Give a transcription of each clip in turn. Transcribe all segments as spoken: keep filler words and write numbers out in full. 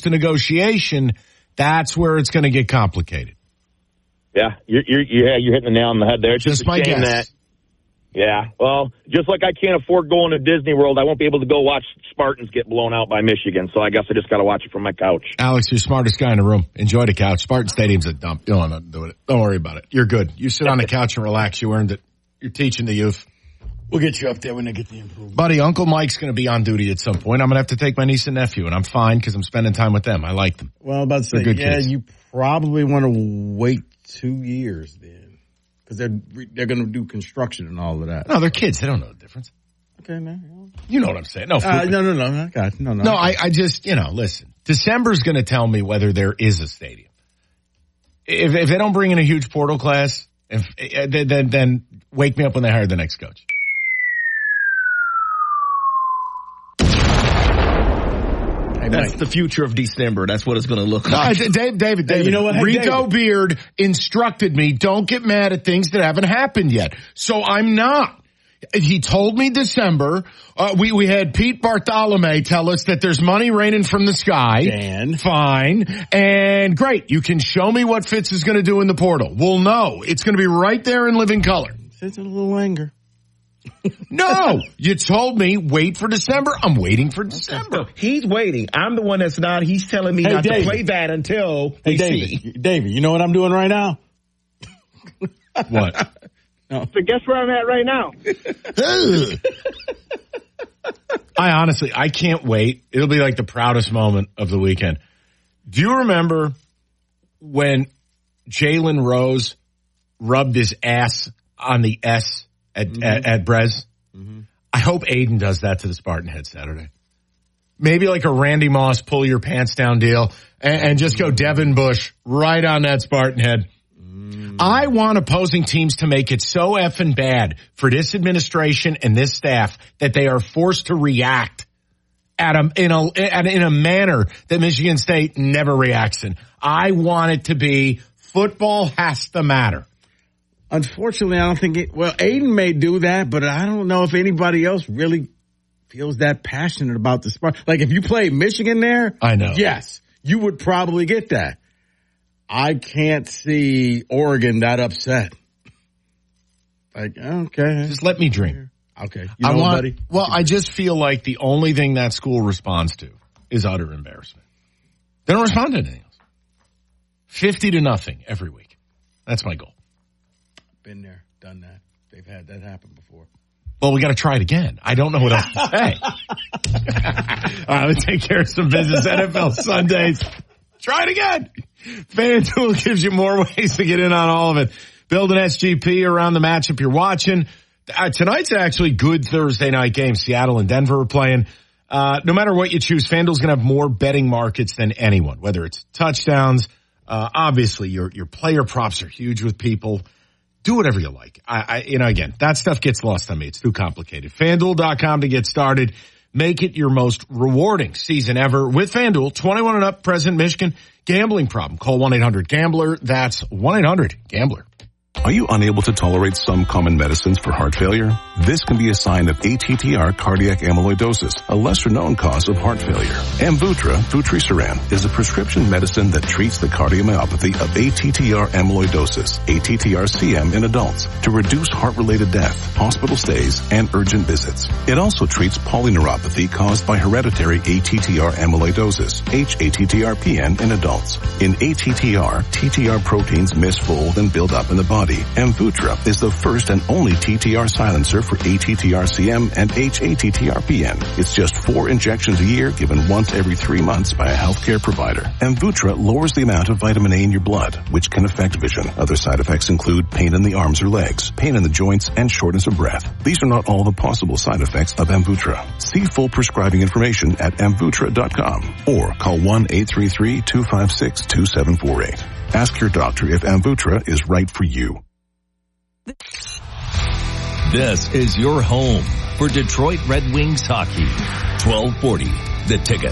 to negotiation, that's where it's going to get complicated. Yeah, you're, you're, yeah, you're hitting the nail on the head there. It's just, just a my shame guess. that. Yeah, well, just like I can't afford going to Disney World, I won't be able to go watch Spartans get blown out by Michigan, so I guess I just got to watch it from my couch. Alex, you're the smartest guy in the room. Enjoy the couch. Spartan Stadium's a dump. You don't want to do it. Don't worry about it. You're good. You sit on the couch and relax. You earned it. You're teaching the youth. We'll get you up there when they get the improvement. Buddy, Uncle Mike's going to be on duty at some point. I'm going to have to take my niece and nephew, and I'm fine because I'm spending time with them. I like them. Well, I'm about to say, good yeah, kids. you probably want to wait two years then. Because they're, they're going to do construction and all of that. No, they're kids. They don't know the difference. Okay, man. You know what I'm saying. No, Uh, no, no, no. I got it. No, no. no I, I just, you know, listen. December's going to tell me whether there is a stadium. If, if they don't bring in a huge portal class, if, then, then wake me up when they hire the next coach. That's the future of December. That's what it's going to look like. No, Dave, David, David, Hey, you know what? Hey, Rico David. Beard instructed me, don't get mad at things that haven't happened yet. So I'm not. He told me December. Uh, we, we had Pete Bartholomew tell us that there's money raining from the sky. Dan. Fine. And great. You can show me what Fitz is going to do in the portal. Well, no. It's going to be right there in living color. Sense a little anger. No. You told me wait for December. I'm waiting for December. He's waiting. I'm the one that's not. He's telling me Hey, not David. to play that until Hey, we David. see. David, you know what I'm doing right now? What? So guess where I'm at right now? I honestly, I can't wait. It'll be like the proudest moment of the weekend. Do you remember when Jalen Rose rubbed his ass on the S at, mm-hmm. at, at Brez? Mm-hmm. I hope Aiden does that to the Spartan head Saturday. Maybe like a Randy Moss pull your pants down deal and, and just go Devin Bush right on that Spartan head. I want opposing teams to make it so effing bad for this administration and this staff that they are forced to react at a, in a, at, in a manner that Michigan State never reacts in. I want it to be football has to matter. Unfortunately, I don't think it, well, Aiden may do that, but I don't know if anybody else really feels that passionate about the Spartans. Like if you play Michigan there, I know. Yes, you would probably get that. I can't see Oregon that upset. Like, okay. Just let me dream. Okay. You know, I want, buddy? well, I just feel like the only thing that school responds to is utter embarrassment. They don't respond to anything else. fifty to nothing every week. That's my goal. Been there, done that. They've had that happen before. Well, we got to try it again. I don't know what else to say. All right, let's take care of some business. N F L Sundays. Try it again. FanDuel gives you more ways to get in on all of it. Build an S G P around the matchup you're watching. Uh, tonight's actually good Thursday night game. Seattle and Denver are playing. Uh, no matter what you choose, FanDuel's going to have more betting markets than anyone, whether it's touchdowns. Uh, obviously, your your player props are huge with people. Do whatever you like. I, I, you know, again, that stuff gets lost on me. It's too complicated. FanDuel dot com to get started. Make it your most rewarding season ever with FanDuel. twenty-one and up, present Michigan. Gambling problem. Call one eight hundred gambler. That's one eight hundred gambler. Are you unable to tolerate some common medicines for heart failure? This can be a sign of A T T R cardiac amyloidosis, a lesser-known cause of heart failure. Amvuttra, vutrisiran, is a prescription medicine that treats the cardiomyopathy of A T T R amyloidosis, A T T R C M in adults, to reduce heart-related death, hospital stays, and urgent visits. It also treats polyneuropathy caused by hereditary A T T R amyloidosis, H A T T R P N, in adults. In A T T R, T T R proteins misfold and build up in the body. Amvuttra is the first and only T T R silencer for A T T R C M and H A T T R P N. It's just four injections a year given once every three months by a healthcare provider. Amvuttra lowers the amount of vitamin A in your blood, which can affect vision. Other side effects include pain in the arms or legs, pain in the joints, and shortness of breath. These are not all the possible side effects of Amvuttra. See full prescribing information at amvuttra dot com or call one eight three three, two five six, two seven four eight. Ask your doctor if Amvuttra is right for you. This is your home for Detroit Red Wings hockey. twelve forty, The Ticket.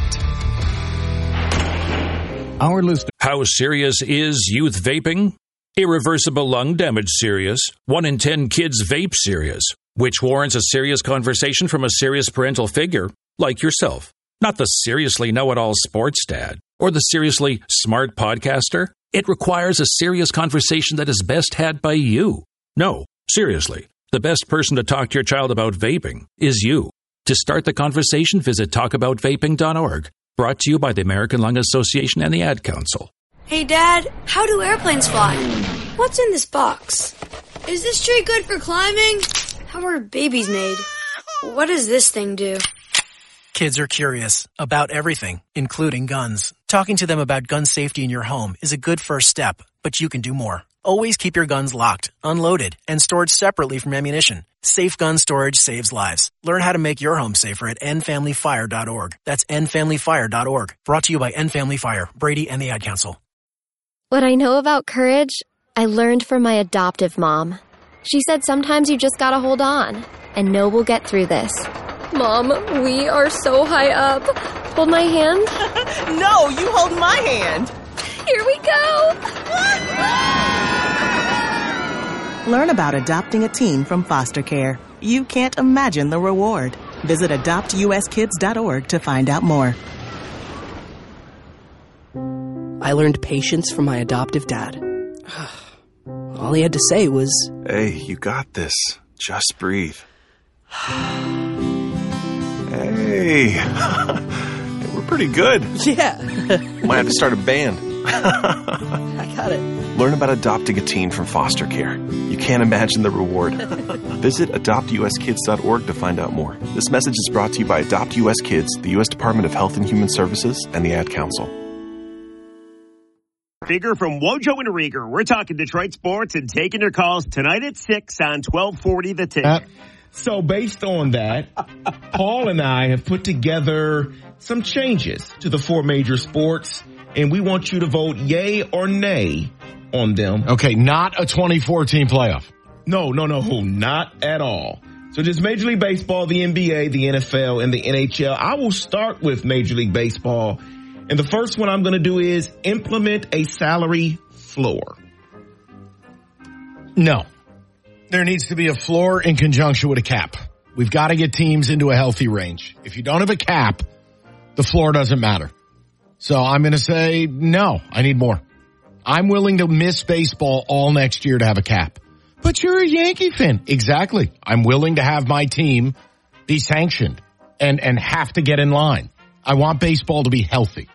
Our list. How serious is youth vaping? Irreversible lung damage serious. One in ten kids vape serious, which warrants a serious conversation from a serious parental figure like yourself. Not the seriously know-it-all sports dad. Or the seriously smart podcaster? It requires a serious conversation that is best had by you. No, seriously, the best person to talk to your child about vaping is you. To start the conversation, visit talk about vaping dot org. Brought to you by the American Lung Association and the Ad Council. Hey, Dad, how do airplanes fly? What's in this box? Is this tree good for climbing? How are babies made? What does this thing do? Kids are curious about everything, including guns. Talking to them about gun safety in your home is a good first step, but you can do more. Always keep your guns locked, unloaded, and stored separately from ammunition. Safe gun storage saves lives. Learn how to make your home safer at end family fire dot org. That's end family fire dot org. Brought to you by End Family Fire, Brady, and the Ad Council. What I know about courage, I learned from my adoptive mom. She said sometimes you just gotta hold on and know we'll get through this. Mom, we are so high up. Hold my hand. No, you hold my hand. Here we go. Learn about adopting a teen from foster care. You can't imagine the reward. Visit adopt u s kids dot org to find out more. I learned patience from my adoptive dad. All he had to say was, "Hey, you got this. Just breathe." Hey, we're pretty good. Yeah. Might have to start a band. I got it. Learn about adopting a teen from foster care. You can't imagine the reward. Visit adopt u s kids dot org to find out more. This message is brought to you by Adopt U S Kids, the U S Department of Health and Human Services, and the Ad Council. Figure from Wojo and Rieger. We're talking Detroit sports and taking your calls tonight at six on twelve forty The Ticket. Uh, so based on that, Paul and I have put together some changes to the four major sports, and we want you to vote yay or nay on them. Okay, not a twenty fourteen playoff. No, no, no, not at all. So just Major League Baseball, the N B A, the N F L, and the N H L. I will start with Major League Baseball. And the first one I'm going to do is implement a salary floor. No. There needs to be a floor in conjunction with a cap. We've got to get teams into a healthy range. If you don't have a cap, the floor doesn't matter. So I'm going to say no, I need more. I'm willing to miss baseball all next year to have a cap. But you're a Yankee fan. Exactly. I'm willing to have my team be sanctioned and, and have to get in line. I want baseball to be healthy.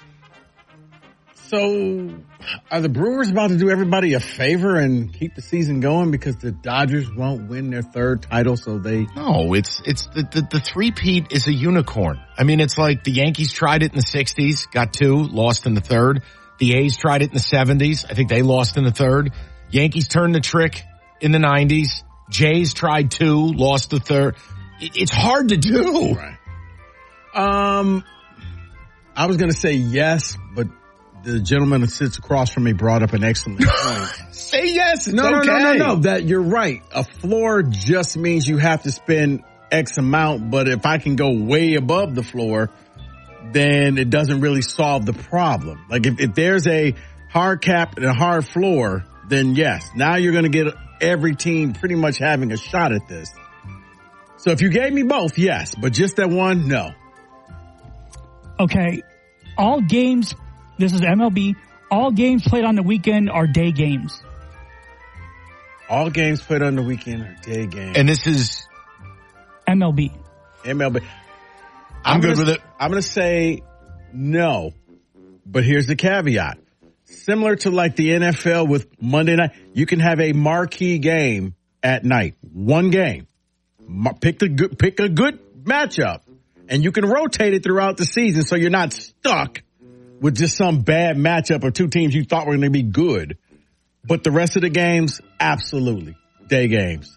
So are the Brewers about to do everybody a favor and keep the season going because the Dodgers won't win their third title, so they... No, it's it's the, the, the three-peat is a unicorn. I mean, it's like the Yankees tried it in the sixties, got two, lost in the third. The A's tried it in the seventies. I think they lost in the third. Yankees turned the trick in the nineties. Jays tried two, lost the third. It, it's hard to do. Right. Um, I was going to say yes, but the gentleman that sits across from me brought up an excellent point. Say yes. It's no, no, okay. no, no, no. That you're right. A floor just means you have to spend X amount, but if I can go way above the floor, then it doesn't really solve the problem. Like if, if there's a hard cap and a hard floor, then yes, now you're going to get every team pretty much having a shot at this. So if you gave me both, yes, but just that one, no. Okay, all games, this is M L B, all games played on the weekend are day games. All games played on the weekend are day games. And this is M L B. M L B. I'm, I'm good gonna, with it. I'm going to say no, but here's the caveat. Similar to like the N F L with Monday night, you can have a marquee game at night. One game. Pick the good, pick a good matchup, and you can rotate it throughout the season so you're not stuck with just some bad matchup of two teams you thought were going to be good. But the rest of the games, absolutely. Day games.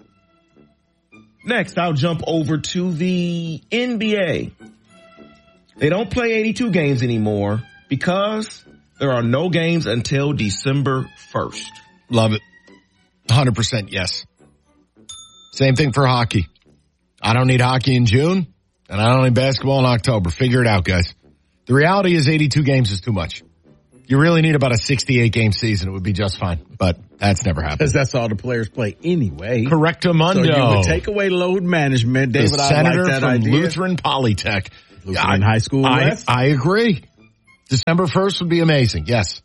Next, I'll jump over to the N B A. They don't play eighty-two games anymore because there are no games until December first. Love it. one hundred percent yes. Same thing for hockey. I don't need hockey in June, and I don't need basketball in October. Figure it out, guys. The reality is eighty-two games is too much. You really need about a sixty-eight game season. It would be just fine, but that's never happened. Because that's all the players play anyway. Correctamundo. So you would take away load management. David, the I senator like that from idea. Lutheran Polytech. Lutheran I, High School I, West. I agree. December first would be amazing. Yes.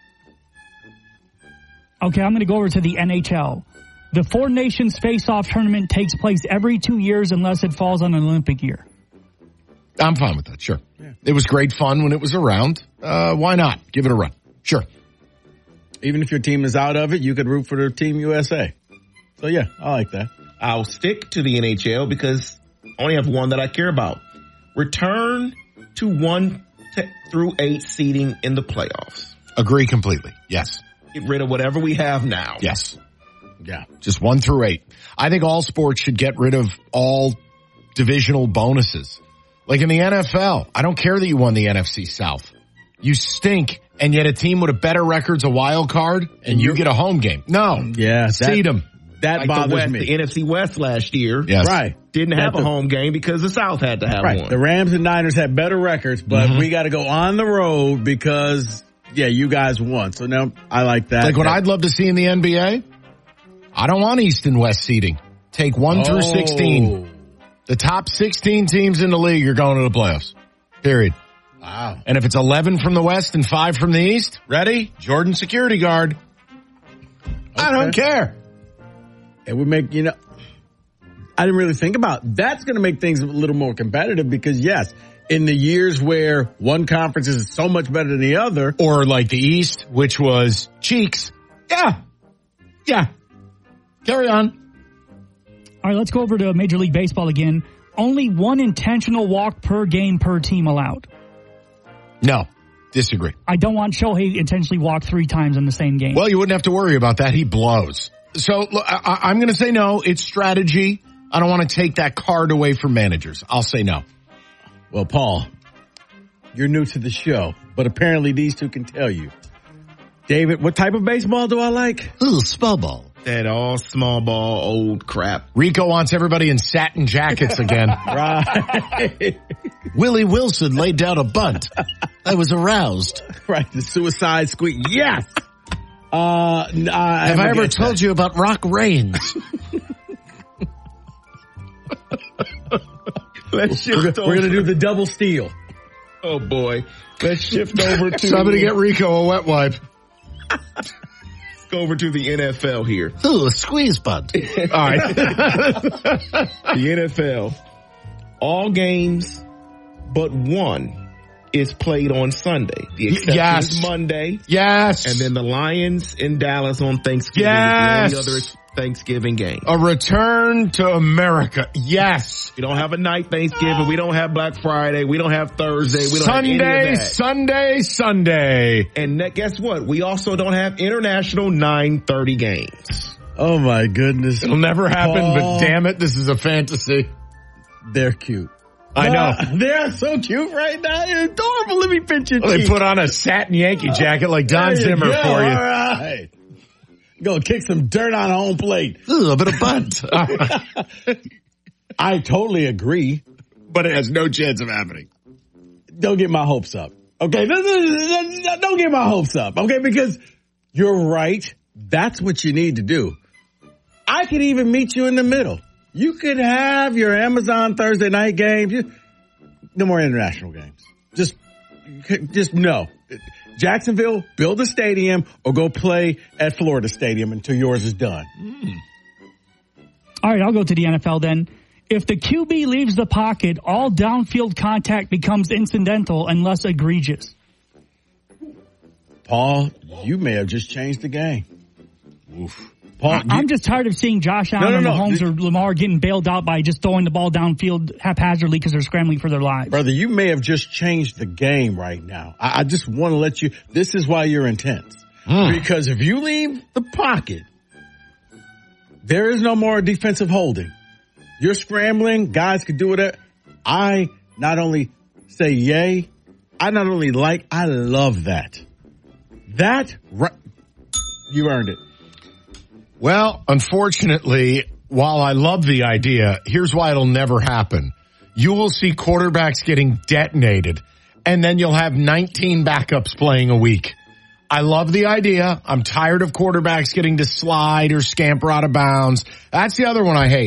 Okay, I'm going to go over to the N H L. The Four Nations Face-Off tournament takes place every two years unless it falls on an Olympic year. I'm fine with that, sure. Yeah. It was great fun when it was around. Uh, why not? Give it a run. Sure. Even if your team is out of it, you could root for the Team U S A. So, yeah, I like that. I'll stick to the N H L because I only have one that I care about. Return to one to, through eight seeding in the playoffs. Agree completely. Yes. Get rid of whatever we have now. Yes. Yeah. Just one through eight. I think all sports should get rid of all divisional bonuses. Like in the N F L, I don't care that you won the N F C South. You stink, and yet a team with a better record's a wild card, and you get a home game. No. Yeah. Seed them. That like bothers the West, me. The N F C West last year. Yes. Right. Didn't have the, a home game because the South had to have right. one. The Rams and Niners had better records, but mm-hmm. we got to go on the road because, yeah, you guys won. So now I like that. Like what I'd love to see in the N B A? I don't want East and West seeding. Take one oh. through sixteen. The top sixteen teams in the league are going to the playoffs. Period. Wow. And if it's eleven from the West and five from the East, ready? Jordan security guard. Okay. I don't care. It would make, you know, I didn't really think about that's going to make things a little more competitive because, yes, in the years where one conference is so much better than the other. Or like the East, which was cheeks. Yeah. Yeah. Carry on. All right, let's go over to Major League Baseball again. Only one intentional walk per game per team allowed. No. Disagree. I don't want Shohei intentionally walk three times in the same game. Well, you wouldn't have to worry about that. He blows. So look, I, I'm going to say no. It's strategy. I don't want to take that card away from managers. I'll say no. Well, Paul, you're new to the show, but apparently these two can tell you. David, what type of baseball do I like? Ooh, small ball. That all small ball, old crap. Rico wants everybody in satin jackets again. Right. Willie Wilson laid down a bunt. I was aroused. Right, the suicide squeak. Yes! Uh, uh, Have I ever told that. you about Rock Reigns? Let's shift We're, we're going to do the double steal. Oh, boy. Let's shift over to... Somebody get Rico a wet wipe. Let's go over to the N F L here. Ooh, a squeeze bunt. All right. The N F L. All games but one is played on Sunday. The exception yes. is Monday. Yes. And then the Lions in Dallas on Thanksgiving. Yes. The only other Thanksgiving game. A return to America. Yes. We don't have a night Thanksgiving. We don't have Black Friday. We don't have Thursday. We don't Sunday, have any of that. Sunday, Sunday. And guess what? We also don't have international nine thirty games. Oh my goodness. It'll never happen, Paul. But damn it, this is a fantasy. They're cute. I know. Uh, they're so cute right now. They're adorable. Let me pinch your well, They put on a satin Yankee jacket like Don Zimmer go. for you. All right. Go kick some dirt on home plate. Ooh, a bit of bunt. I totally agree. But it has no chance of happening. Don't get my hopes up. Okay? Don't get my hopes up. Okay? Because you're right. That's what you need to do. I could even meet you in the middle. You could have your Amazon Thursday night games. No more international games. Just, just no. Jacksonville, build a stadium or go play at Florida Stadium until yours is done. Mm. All right, I'll go to the N F L then. If the Q B leaves the pocket, all downfield contact becomes incidental and less egregious. Paul, you may have just changed the game. Oof. Paul, I, I'm just tired of seeing Josh Allen no, no, and no. Mahomes or Lamar getting bailed out by just throwing the ball downfield haphazardly because they're scrambling for their lives. Brother, you may have just changed the game right now. I, I just want to let you, this is why you're intense. Mm. Because if you leave the pocket, there is no more defensive holding. You're scrambling, guys could do it. I not only say yay, I not only like, I love that. That, right, you earned it. Well, unfortunately, while I love the idea, here's why it'll never happen. You will see quarterbacks getting detonated, and then you'll have nineteen backups playing a week. I love the idea. I'm tired of quarterbacks getting to slide or scamper out of bounds. That's the other one I hate.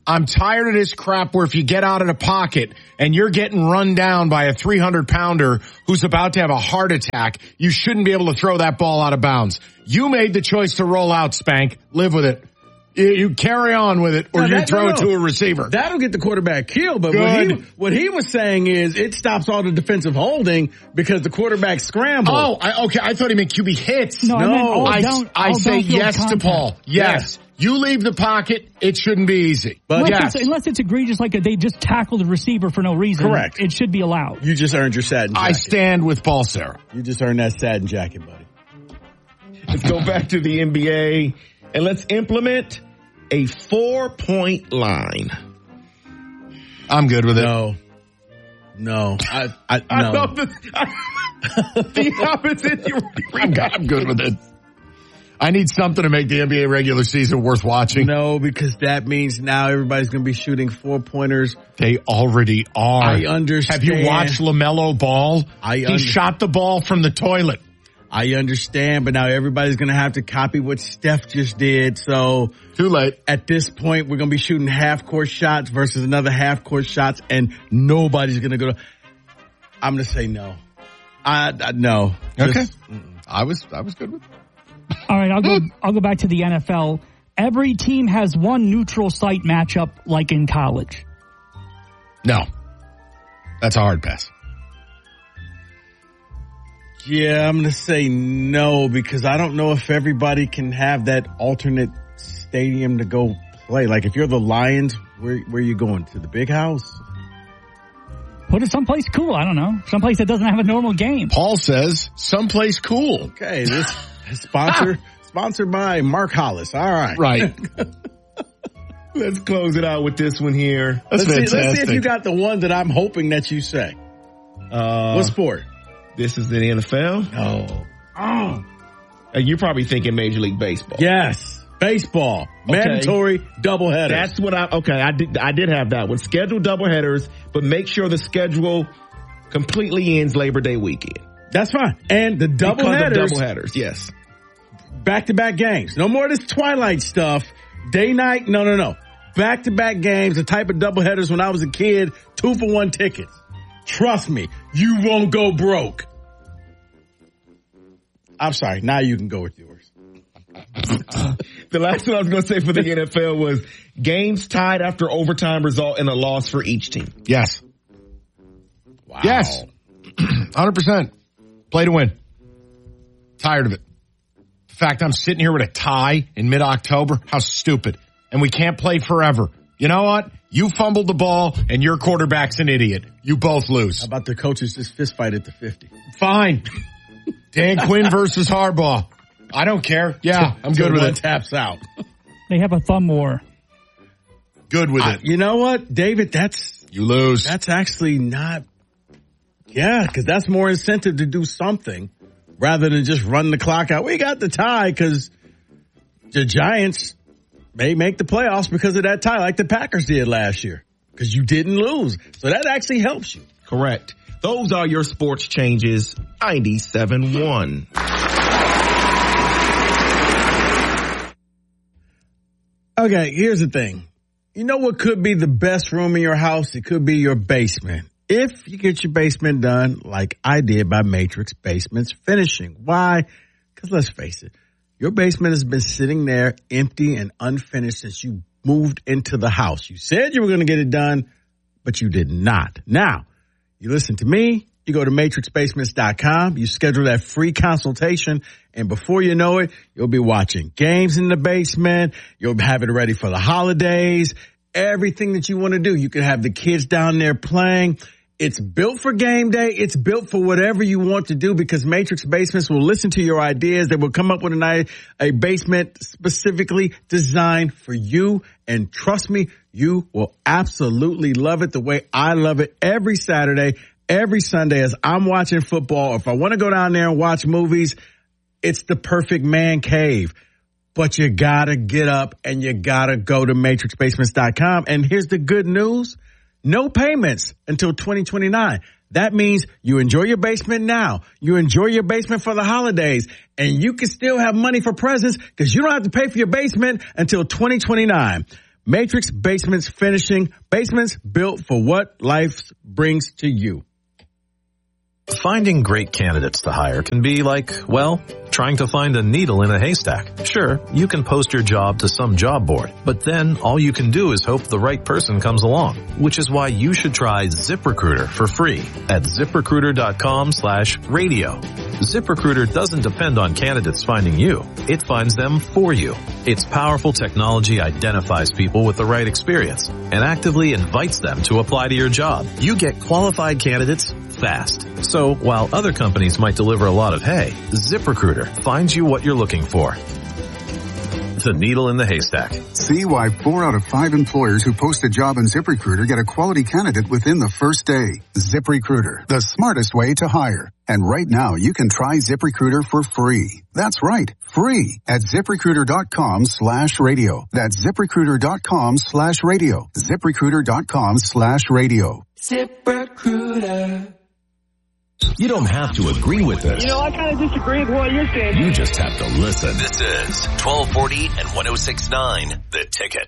I'm tired of this crap where if you get out of the pocket and you're getting run down by a three hundred pounder who's about to have a heart attack, you shouldn't be able to throw that ball out of bounds. You made the choice to roll out, Spank. Live with it. You, you carry on with it or No, you that- throw no, it no. to a receiver. That'll get the quarterback killed, but what he, Good. what he was saying is it stops all the defensive holding because the quarterback scrambled. Oh, I, okay. I thought he meant Q B hits. No, I meant all I, down- I all say downfield yes contact. to Paul. Yes. You leave the pocket, it shouldn't be easy. But unless, yes. it's, unless it's egregious, like they just tackled the receiver for no reason. Correct. It should be allowed. You just earned your satin jacket. I stand with Paul Sarah. You just earned that satin jacket, buddy. Let's go back to the N B A and let's implement a four-point line. I'm good with it. No. No. I, I, no. I love this. The opposite. You're, I'm, I'm good with it. I need something to make the N B A regular season worth watching. No, because that means now everybody's going to be shooting four-pointers. They already are. I understand. Have you watched LaMelo Ball? I he under- shot the ball from the toilet. I understand, but now everybody's going to have to copy what Steph just did. So too late. At this point, we're going to be shooting half-court shots versus another half-court shots, and nobody's going to go. I'm going to say no. I, I no. Okay. Just, I was I was good with it. All right, I'll go. I'll go back to the N F L. Every team has one neutral site matchup, like in college. No, that's a hard pass. Yeah, I'm going to say no because I don't know if everybody can have that alternate stadium to go play. Like if you're the Lions, where where are you going? To the big house? Put it someplace cool. I don't know. Someplace that doesn't have a normal game. Paul says someplace cool. Okay, this is sponsor sponsored by Mark Hollis. All right. Right. Let's close it out with this one here. Let's see, let's see if you got the one that I'm hoping that you say. Uh, what sport? This is the N F L? No. Oh. And you're probably thinking Major League Baseball. Yes. Baseball. Okay. Mandatory doubleheaders. That's what I, okay, I did, I did have that one. Scheduled doubleheaders, but make sure the schedule completely ends Labor Day weekend. That's fine. And the doubleheaders. Doubleheaders, yes. Back-to-back games. No more of this Twilight stuff. Day, night. No, no, no. Back-to-back games, the type of doubleheaders when I was a kid, two for one tickets. Trust me, you won't go broke. I'm sorry. Now you can go with yours. The last one I was going to say for the N F L was games tied after overtime result in a loss for each team. Yes. Wow. Yes. one hundred percent. Play to win. Tired of it. The fact I'm sitting here with a tie in mid-October, how stupid. And we can't play forever. You know what? You fumbled the ball and your quarterback's an idiot. You both lose. How about the coaches just fist fight at the fifty? Fine. Dan Quinn versus Harbaugh. I don't care. Yeah, I'm good with one it. Taps out. They have a thumb war. Good with I, it. you know what, David? That's you lose. That's actually not. Yeah, because that's more incentive to do something rather than just run the clock out. We got the tie because the Giants may make the playoffs because of that tie, like the Packers did last year, because you didn't lose. So that actually helps you. Correct. Those are your sports changes. ninety-seven one. Okay, here's the thing. You know what could be the best room in your house? It could be your basement. If you get your basement done like I did by Matrix Basements Finishing. Why? Because let's face it, your basement has been sitting there empty and unfinished since you moved into the house. You said you were going to get it done, but you did not. Now, you listen to me. You go to matrix basements dot com. You schedule that free consultation. And before you know it, you'll be watching games in the basement. You'll have it ready for the holidays. Everything that you want to do. You can have the kids down there playing. It's built for game day. It's built for whatever you want to do because Matrix Basements will listen to your ideas. They will come up with a, a basement specifically designed for you. And trust me, you will absolutely love it the way I love it every Saturday, every Sunday as I'm watching football. If I want to go down there and watch movies, it's the perfect man cave. But you gotta get up and you gotta go to matrix basements dot com. And here's the good news. No payments until twenty twenty-nine. That means you enjoy your basement now. You enjoy your basement for the holidays. And you can still have money for presents because you don't have to pay for your basement until twenty twenty-nine. Matrix Basements Finishing. Basements built for what life brings to you. Finding great candidates to hire can be like, well, trying to find a needle in a haystack. Sure, you can post your job to some job board, but then all you can do is hope the right person comes along, which is why you should try ZipRecruiter for free at ZipRecruiter.com slash radio. ZipRecruiter doesn't depend on candidates finding you. It finds them for you. Its powerful technology identifies people with the right experience and actively invites them to apply to your job. You get qualified candidates fast. So while other companies might deliver a lot of hay, ZipRecruiter finds you what you're looking for. The needle in the haystack. See why four out of five employers who post a job on ZipRecruiter get a quality candidate within the first day. ZipRecruiter, the smartest way to hire. And right now, you can try ZipRecruiter for free. That's right, free at ZipRecruiter.com slash radio. That's ZipRecruiter.com slash radio. ZipRecruiter.com slash radio. ZipRecruiter. You don't have to agree with this. You know, I kind of disagree with what you're saying. You just have to listen. This is twelve forty and one oh six point nine, The Ticket.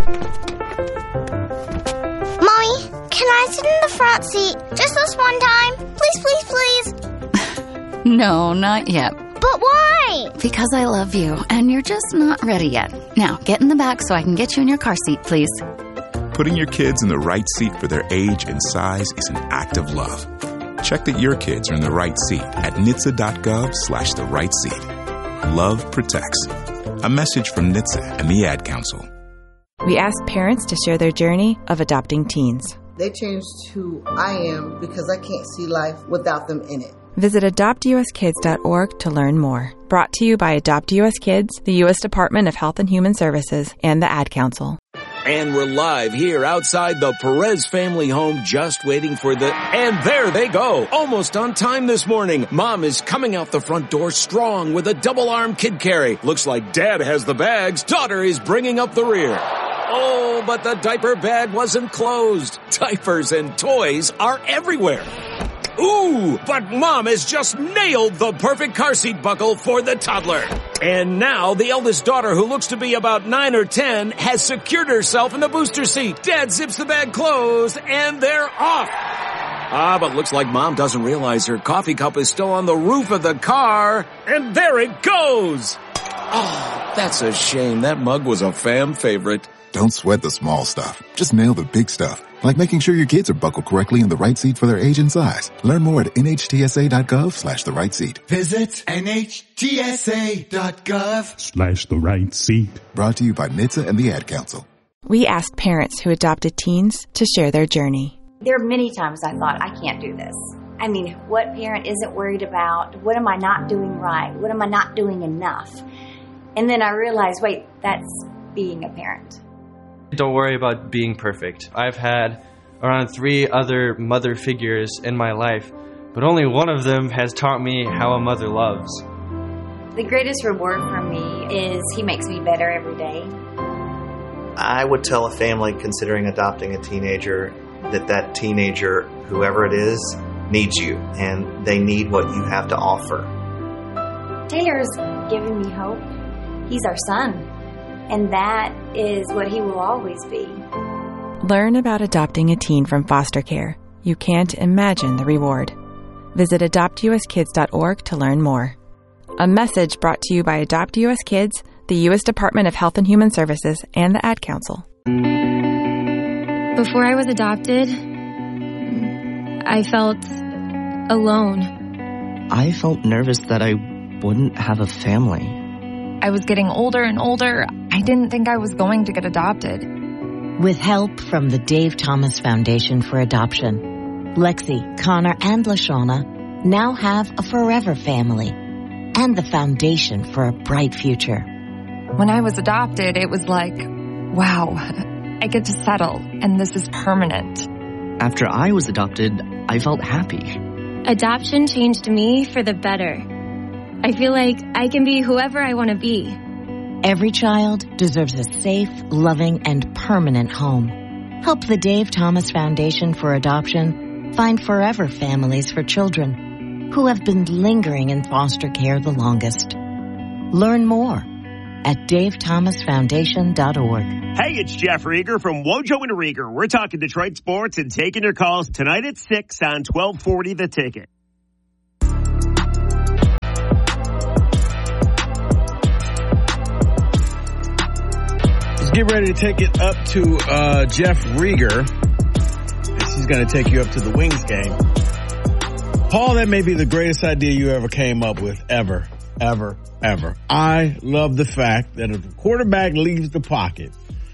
Mommy, can I sit in the front seat just this one time? Please, please, please. No, not yet. But why? Because I love you, and you're just not ready yet. Now, get in the back so I can get you in your car seat, please. Putting your kids in the right seat for their age and size is an act of love. Check that your kids are in the right seat at N H T S A dot gov slash the right seat. Love protects. A message from N H T S A and the Ad Council. We asked parents to share their journey of adopting teens. They changed who I am because I can't see life without them in it. Visit adopt U S kids dot org to learn more. Brought to you by Adopt U S Kids, the U S Department of Health and Human Services, and the Ad Council. And we're live here outside the Perez family home, just waiting for the... And there they go, almost on time this morning. Mom is coming out the front door strong with a double-arm kid carry. Looks like Dad has the bags. Daughter is bringing up the rear. Oh, but the diaper bag wasn't closed. Diapers and toys are everywhere. Ooh, but Mom has just nailed the perfect car seat buckle for the toddler. And now the eldest daughter, who looks to be about nine or ten, has secured herself in the booster seat. Dad zips the bag closed, and they're off. Ah, but looks like Mom doesn't realize her coffee cup is still on the roof of the car. And there it goes. Oh, that's a shame. That mug was a fam favorite. Don't sweat the small stuff. Just nail the big stuff. Like making sure your kids are buckled correctly in the right seat for their age and size. Learn more at N H T S A dot gov slash the right seat. Visit N H T S A dot gov Slash the right seat. Brought to you by N H T S A and the Ad Council. We asked parents who adopted teens to share their journey. There are many times I thought, I can't do this. I mean, what parent isn't worried about? What am I not doing right? What am I not doing enough? And then I realized, wait, that's being a parent. Don't worry about being perfect. I've had around three other mother figures in my life, but only one of them has taught me how a mother loves. The greatest reward for me is he makes me better every day. I would tell a family considering adopting a teenager that that teenager, whoever it is, needs you, and they need what you have to offer. Taylor's given me hope. He's our son. And that is what he will always be. Learn about adopting a teen from foster care. You can't imagine the reward. Visit adopt U S kids dot org to learn more. A message brought to you by Adopt U S Kids, the U S Department of Health and Human Services, and the Ad Council. Before I was adopted, I felt alone. I felt nervous that I wouldn't have a family. I was getting older and older. I didn't think I was going to get adopted. With help from the Dave Thomas Foundation for Adoption, Lexi, Connor, and LaShawna now have a forever family and the foundation for a bright future. When I was adopted, it was like, wow, I get to settle, and this is permanent. After I was adopted, I felt happy. Adoption changed me for the better. I feel like I can be whoever I want to be. Every child deserves a safe, loving, and permanent home. Help the Dave Thomas Foundation for Adoption find forever families for children who have been lingering in foster care the longest. Learn more at dave thomas foundation dot org. Hey, it's Jeff Rieger from Wojo and Rieger. We're talking Detroit sports and taking your calls tonight at six on twelve forty The Ticket. Let's get ready to take it up to uh, Jeff Rieger. He's going to take you up to the Wings game. Paul, that may be the greatest idea you ever came up with, ever, ever, ever. I love the fact that if the quarterback leaves the pocket,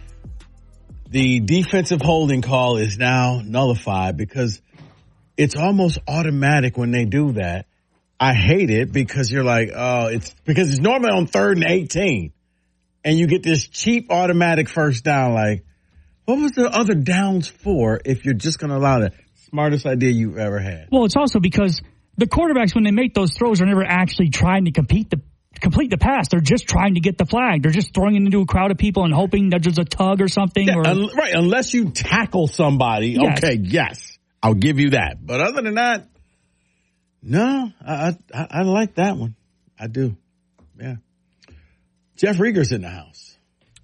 the defensive holding call is now nullified because it's almost automatic when they do that. I hate it because you're like, oh, it's because it's normally on third and eighteen. And you get this cheap automatic first down. Like, what was the other downs for if you're just going to allow the smartest idea you've ever had? Well, it's also because the quarterbacks, when they make those throws, are never actually trying to compete the complete the pass. They're just trying to get the flag. They're just throwing it into a crowd of people and hoping that there's a tug or something. Yeah, or, un- right, unless you tackle somebody. Yes. Okay, yes, I'll give you that. But other than that, no, I, I, I like that one. I do. Yeah. Jeff Rieger's in the house.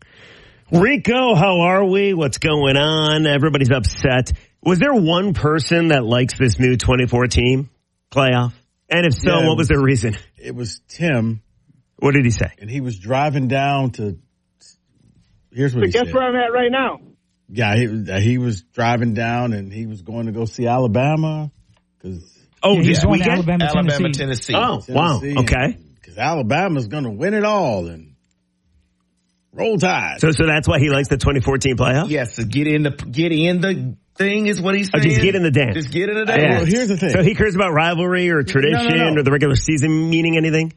Rico, how are we? What's going on? Everybody's upset. Was there one person that likes this new twenty-four team playoff? And if so, Yeah, what was the reason? It was Tim. What did he say? And he was driving down to, here's what So he guess said. where I'm at right now? Yeah, he, he was driving down and he was going to go see Alabama. Cause Oh, Yeah, he's this going to weekend? Alabama, Alabama, Tennessee. Tennessee. Oh, wow. Okay. Because Alabama's going to win it all and roll tide. So, so that's why he likes the twenty fourteen playoff? Yes, to get in the get in the thing is what he's saying. Oh, just get in the dance. Just get in the dance. Well, here's the thing. So he cares about rivalry or tradition No, no, no. or the regular season meaning anything?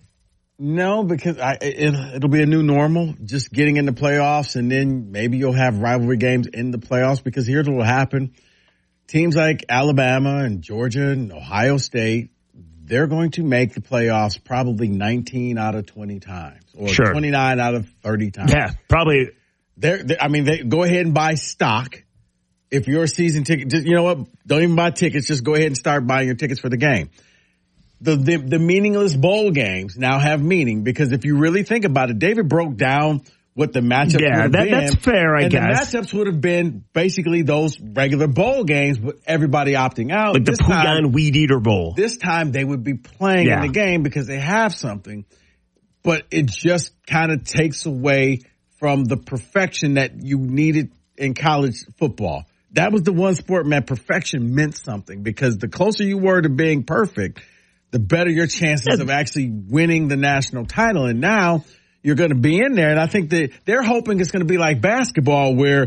No, because I, it, it'll be a new normal, just getting in the playoffs, and then maybe you'll have rivalry games in the playoffs, because here's what will happen. Teams like Alabama and Georgia and Ohio State, they're going to make the playoffs probably nineteen out of twenty times, or Sure. twenty-nine out of thirty times. Yeah, probably. They're, they're, I mean, they go ahead and buy stock. If you're a season ticket, just, you know what? Don't even buy tickets. Just go ahead and start buying your tickets for the game. The, the the meaningless bowl games now have meaning, because if you really think about it, David broke down what the matchups Yeah, would have that- been. that's fair, I and guess. the matchups would have been basically those regular bowl games, but everybody opting out. Like the This time- Pugan Weed Eater Bowl. This time they would be playing Yeah. in the game because they have something, but it just kind of takes away from the perfection that you needed in college football. That was the one sport, man, perfection meant something, because the closer you were to being perfect, the better your chances of actually winning the national title. And now you're going to be in there. And I think that they're hoping it's going to be like basketball, where,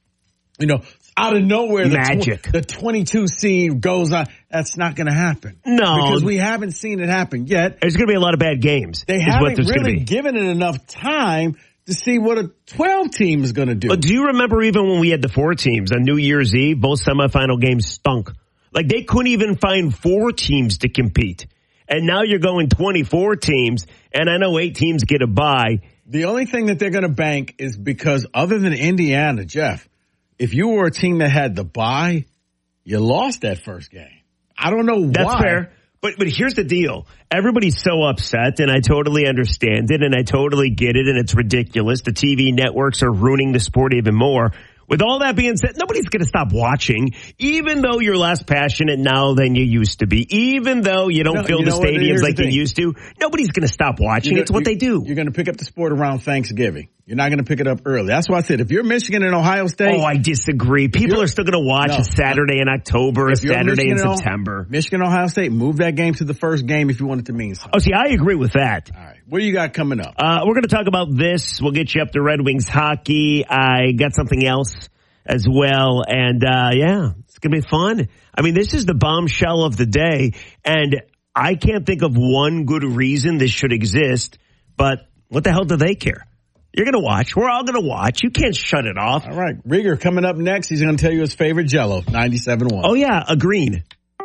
you know, out of nowhere, the, Magic. tw- the twenty-two seed goes on. That's not going to happen. No. Because we haven't seen it happen yet. There's going to be a lot of bad games. They is haven't what there's really gonna be. given it enough time to see what a twelve team is going to do. But do you remember even when we had the four teams on New Year's Eve, both semifinal games stunk. Like they couldn't even find four teams to compete. And now you're going twenty-four teams, and I know eight teams get a bye. The only thing that they're going to bank is because, other than Indiana, Jeff, if you were a team that had the bye, you lost that first game. I don't know That's why. fair. But but here's the deal. Everybody's so upset, and I totally understand it, and I totally get it, and it's ridiculous. The T V networks are ruining the sport even more. With all that being said, nobody's going to stop watching, even though you're less passionate now than you used to be, even though you don't No, fill you the know what? stadiums Here's like the you thing. used to. Nobody's going to stop watching. You're It's what gonna- they do. You're going to pick up the sport around Thanksgiving. You're not going to pick it up early. That's why I said, if you're Michigan and Ohio State. Oh, I disagree. People are still going to watch No. a Saturday in October, a if you're Saturday in Michigan and Oh- September. Michigan, Ohio State, move that game to the first game if you want it to mean something. Oh, see, I agree with that. All right. What do you got coming up? Uh, we're going to talk about this. We'll get you up to Red Wings hockey. I got something else as well. And, uh, yeah, it's going to be fun. I mean, this is the bombshell of the day. And I can't think of one good reason this should exist, but what the hell do they care? You're going to watch. We're all going to watch. You can't shut it off. All right. Rieger coming up next. He's going to tell you his favorite Jell-O, ninety-seven point one. Oh, yeah, a green.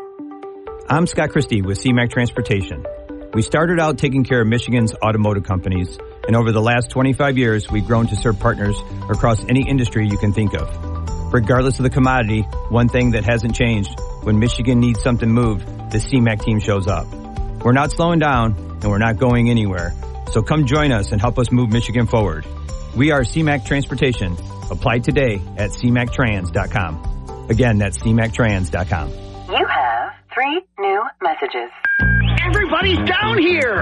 I'm Scott Christie with C MAC Transportation. We started out taking care of Michigan's automotive companies, and over the last twenty-five years, we've grown to serve partners across any industry you can think of. Regardless of the commodity, one thing that hasn't changed, when Michigan needs something moved, the C MAC team shows up. We're not slowing down, and we're not going anywhere. So come join us and help us move Michigan forward. We are C MAC Transportation. Apply today at c mac trans dot com. Again, that's c mac trans dot com. You have three new messages. Everybody's down here!